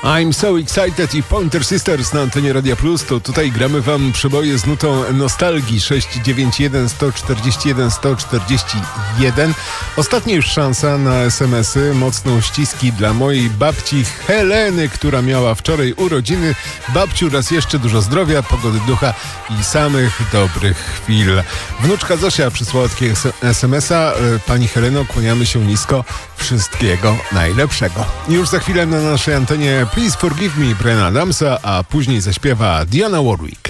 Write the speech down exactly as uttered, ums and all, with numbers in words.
I'm so excited i Pointer Sisters na antenie Radia Plus. To tutaj gramy wam przeboje z nutą nostalgii. Sześć dziewięć jeden sto czterdzieści jeden sto czterdzieści jeden. Ostatnia już szansa na es em esy. Mocno ściski dla mojej babci Heleny, która miała wczoraj urodziny. Babciu, raz jeszcze dużo zdrowia, pogody ducha i samych dobrych chwil. Wnuczka Zosia przysłała takiego es em esa. Pani Heleno, kłaniamy się nisko. Wszystkiego najlepszego. Już za chwilę na naszej antenie Please Forgive Me Briana Adamsa, a później zaśpiewa Dionne Warwick.